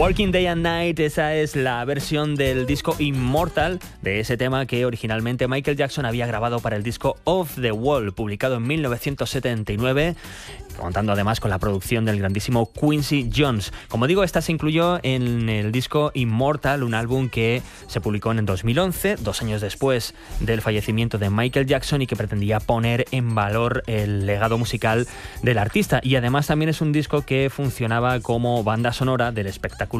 Working Day and Night, esa es la versión del disco Immortal de ese tema que originalmente Michael Jackson había grabado para el disco Off the Wall, publicado en 1979, contando además con la producción del grandísimo Quincy Jones. Como digo, esta se incluyó en el disco Immortal, un álbum que se publicó en 2011, 2 años después del fallecimiento de Michael Jackson, y que pretendía poner en valor el legado musical del artista. Y además también es un disco que funcionaba como banda sonora del espectáculo